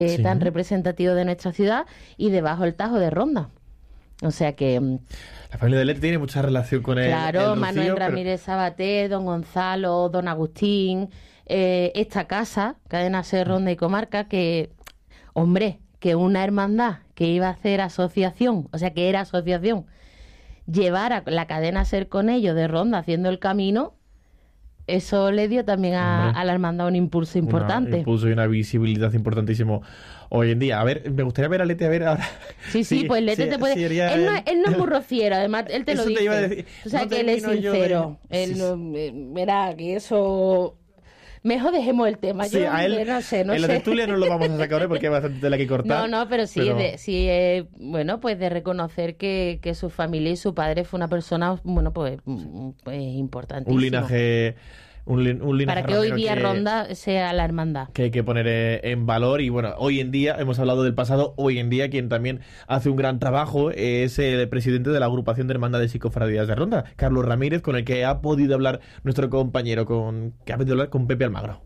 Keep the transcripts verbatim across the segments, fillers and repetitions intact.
eh, Sí. tan representativo de nuestra ciudad, y debajo el Tajo de Ronda. O sea que, La familia de Lete tiene mucha relación con el, claro, el Rocío, Manuel pero- Ramírez Sabaté, don Gonzalo, don Agustín, eh, esta casa, Cadena Ser, Ronda y Comarca, que, hombre, que una hermandad que iba a hacer asociación, o sea que era asociación, llevara la Cadena Ser con ellos de Ronda haciendo el camino, eso le dio también a, Hombre. a la hermandad un impulso importante. Un impulso y una visibilidad importantísimo hoy en día. A ver, me gustaría ver a Lete, a ver ahora. Sí, sí, pues Lete sí, te puede... sí, sería él, no, el- él no es muy rociero, además, él te Eso lo te dice. iba a decir. O sea, No que él es termino yo de- sincero. Él Sí, no... eh, Mira, que eso... Mejor dejemos el tema. Sí, Yo a él, no sé, no en la sé. tertulia no lo vamos a sacar ahora porque hay bastante tela que cortar. No, no, pero sí, pero- De, sí eh, bueno, pues de reconocer que, que su familia y su padre fue una persona, bueno, pues, mm, pues importantísima. un linaje... Un, lin- un linaje Para que hoy ramero día que- Ronda sea la hermandad. que hay que poner eh, en valor. Y bueno, hoy en día, hemos hablado del pasado, hoy en día quien también hace un gran trabajo es el presidente de la agrupación de hermandades y cofradías de Ronda, Carlos Ramírez, con el que ha podido hablar nuestro compañero, con que ha podido hablar con Pepe Almagro.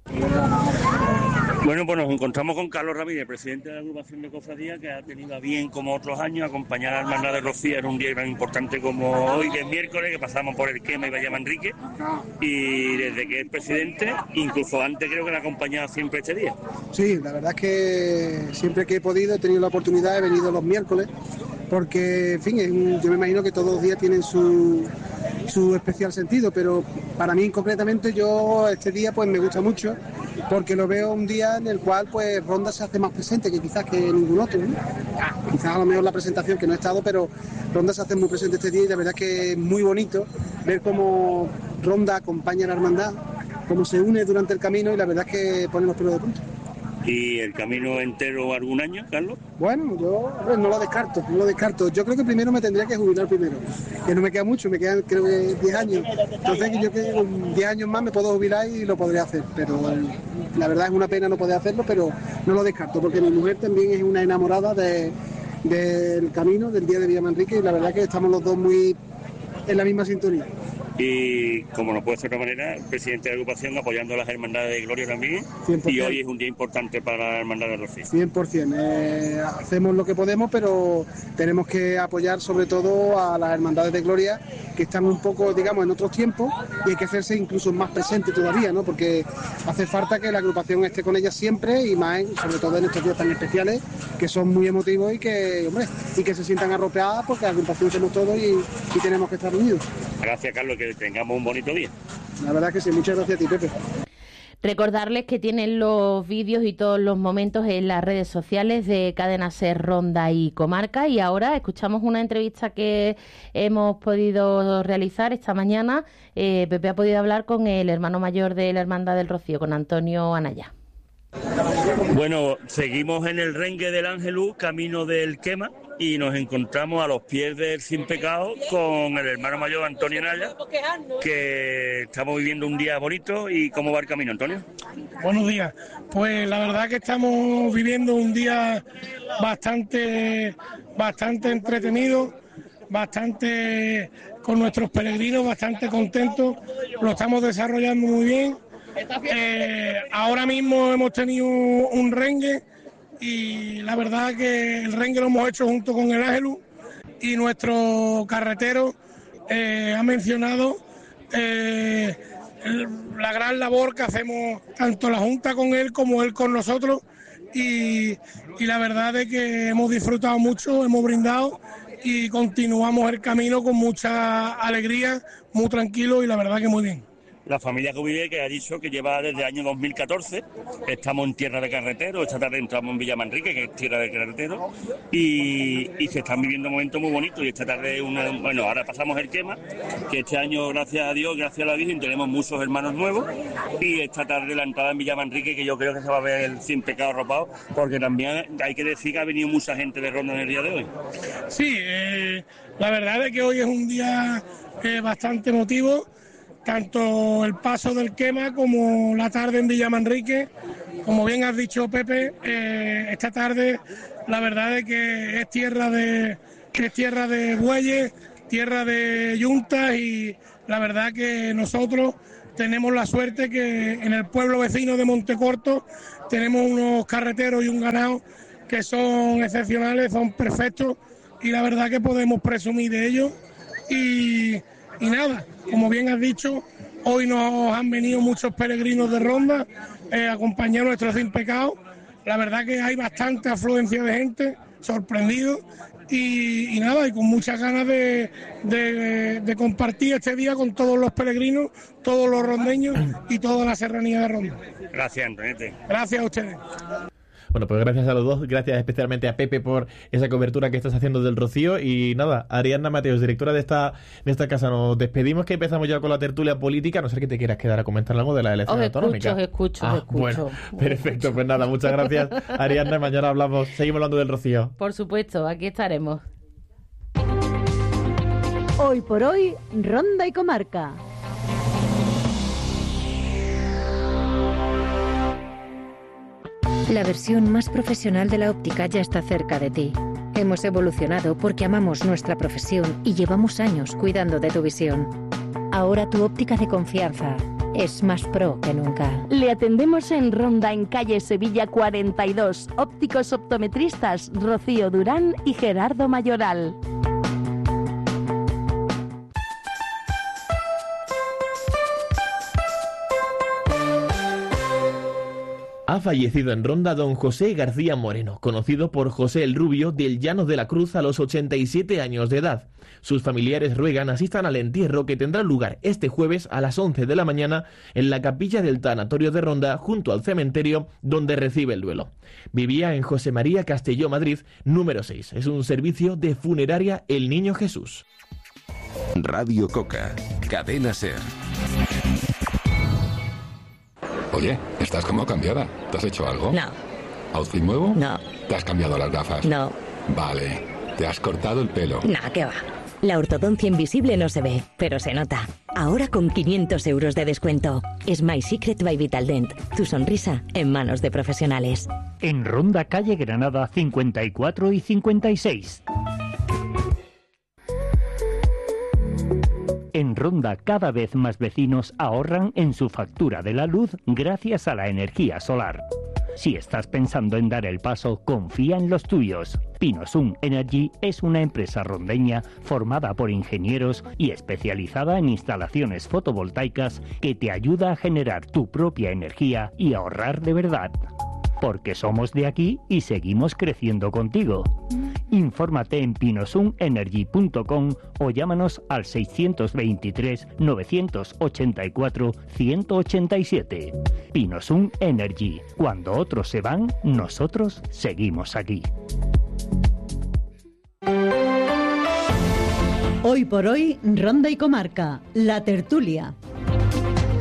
Bueno, pues nos encontramos con Carlos Ramírez, presidente de la agrupación de cofradías, que ha tenido a bien, como otros años, acompañar a la hermandad de Rocía en un día tan importante como hoy, que es miércoles, que pasamos por el Quema y Valle Manrique, y desde que es presidente, incluso antes creo que la ha acompañado siempre este día. Sí, la verdad es que siempre que he podido, he tenido la oportunidad, he venido los miércoles, porque, en fin, es un- yo me imagino que todos los días tienen su, su especial sentido, pero para mí concretamente yo este día pues me gusta mucho, porque lo veo un día en el cual pues Ronda se hace más presente que quizás que ningún otro, ¿no? Quizás a lo mejor la presentación que no he estado, pero Ronda se hace muy presente este día y la verdad es que es muy bonito ver cómo Ronda acompaña a la hermandad, cómo se une durante el camino y la verdad es que pone los pelos de punta. ¿Y el camino entero algún año, Carlos? Bueno, yo pues, no lo descarto, no lo descarto. Yo creo que primero me tendría que jubilar primero, que no me queda mucho, me quedan creo que diez años. Entonces yo creo que con diez años más me puedo jubilar y lo podré hacer, pero la verdad es una pena no poder hacerlo, pero no lo descarto, porque mi mujer también es una enamorada de, del camino, del día de Villamanrique, y la verdad que estamos los dos muy en la misma sintonía. Y como no puede ser de otra manera, el presidente de la agrupación apoyando a las hermandades de Gloria también, cien por ciento. y hoy es un día importante para la hermandad de Rocía. cien por ciento. Eh, hacemos lo que podemos, pero tenemos que apoyar sobre todo a las hermandades de Gloria, que están un poco, digamos, en otros tiempos, y hay que hacerse incluso más presente todavía, ¿no? Porque hace falta que la agrupación esté con ellas siempre, y más, en- sobre todo en estos días tan especiales, que son muy emotivos y que, hombre, y que se sientan arropeadas, porque la agrupación somos todos y, y tenemos que estar unidos. Gracias, Carlos, que tengamos un bonito día. La verdad que sí, muchas gracias a ti, Pepe. Recordarles que tienen los vídeos y todos los momentos en las redes sociales de Cadena Ser, Ronda y Comarca. Y ahora escuchamos una entrevista que hemos podido realizar esta mañana. Eh, Pepe ha podido hablar con el hermano mayor de la Hermandad del Rocío, con Antonio Anaya. Bueno, seguimos en el rengue del Ángelus, camino del Quema, y nos encontramos a los pies del Sin Pecado con el hermano mayor Antonio Anaya, que estamos viviendo un día bonito. ¿Y cómo va el camino, Antonio? Buenos días. Pues la verdad que estamos viviendo un día bastante, bastante entretenido, bastante con nuestros peregrinos, bastante contentos. Lo estamos desarrollando muy bien. Eh, ahora mismo hemos tenido un rengue y la verdad que el rengue lo hemos hecho junto con el Ángelus, y nuestro carretero eh, ha mencionado eh, el- la gran labor que hacemos tanto la Junta con él como él con nosotros, y, y la verdad es que hemos disfrutado mucho, hemos brindado y continuamos el camino con mucha alegría, muy tranquilo y la verdad que muy bien. La familia que vive, que ha dicho que lleva desde el año dos mil catorce, estamos en tierra de carretero, esta tarde entramos en Villamanrique, que es tierra de carretero, y, y se están viviendo momentos muy bonitos, y esta tarde, una, bueno, ahora pasamos el Quema, que este año, gracias a Dios, gracias a la Virgen, tenemos muchos hermanos nuevos, y esta tarde la entrada en Villamanrique, que yo creo que se va a ver el Sin Pecado arropado, porque también hay que decir que ha venido mucha gente de Ronda en el día de hoy. Sí, eh, la verdad es que hoy es un día eh, bastante emotivo, tanto el paso del Quema como la tarde en Villamanrique. Como bien has dicho, Pepe, eh, esta tarde la verdad es que es tierra de, es tierra de bueyes, tierra de yuntas, y la verdad que nosotros tenemos la suerte que en el pueblo vecino de Montecorto tenemos unos carreteros y un ganado que son excepcionales, son perfectos y la verdad que podemos presumir de ellos. Y, y nada, como bien has dicho, hoy nos han venido muchos peregrinos de Ronda eh, a acompañar nuestro Sin Pecado. La verdad que hay bastante afluencia de gente, sorprendido y, y nada, y con muchas ganas de, de, de compartir este día con todos los peregrinos, todos los rondeños y toda la serranía de Ronda. Gracias, Antonete. Gracias a ustedes. Bueno, pues gracias a los dos, gracias especialmente a Pepe por esa cobertura que estás haciendo del Rocío. Y nada, Ariadna Mateos, directora de esta de esta casa, nos despedimos, que empezamos ya con la tertulia política, a no ser que te quieras quedar a comentar algo de la elección Os autonómica. escucho, os escucho, ah, os escucho. Bueno, perfecto, pues nada, muchas gracias, Ariadna, y mañana hablamos, seguimos hablando del Rocío. Por supuesto, aquí estaremos. Hoy por hoy, Ronda y Comarca. La versión más profesional de la óptica ya está cerca de ti. Hemos evolucionado porque amamos nuestra profesión y llevamos años cuidando de tu visión. Ahora tu óptica de confianza es más pro que nunca. Le atendemos en Ronda, en calle Sevilla cuarenta y dos. Ópticos optometristas Rocío Durán y Gerardo Mayoral. Ha fallecido en Ronda don José García Moreno, conocido por José el Rubio, del Llano de la Cruz, a los ochenta y siete años de edad. Sus familiares ruegan asistan al entierro, que tendrá lugar este jueves a las once de la mañana en la capilla del tanatorio de Ronda, junto al cementerio donde recibe el duelo. Vivía en José María Castelló, Madrid, número seis. Es un servicio de funeraria El Niño Jesús. Radio Coca, Cadena Ser. Oye, estás como cambiada. ¿Te has hecho algo? No. ¿Outfit nuevo? No. ¿Te has cambiado las gafas? No. Vale. ¿Te has cortado el pelo? No, ¿qué va? La ortodoncia invisible no se ve, pero se nota. Ahora con quinientos euros de descuento. Es My Secret by Vitaldent. Tu sonrisa en manos de profesionales. En Ronda, calle Granada, cincuenta y cuatro y cincuenta y seis. En Ronda, cada vez más vecinos ahorran en su factura de la luz gracias a la energía solar. Si estás pensando en dar el paso, confía en los tuyos. Pinosun Energy es una empresa rondeña formada por ingenieros y especializada en instalaciones fotovoltaicas que te ayuda a generar tu propia energía y ahorrar de verdad. Porque somos de aquí y seguimos creciendo contigo. Infórmate en pinosun energy punto com o llámanos al seiscientos veintitrés, novecientos ochenta y cuatro, ciento ochenta y siete. Pinosun Energy. Cuando otros se van, nosotros seguimos aquí. Hoy por hoy, Ronda y Comarca, la tertulia.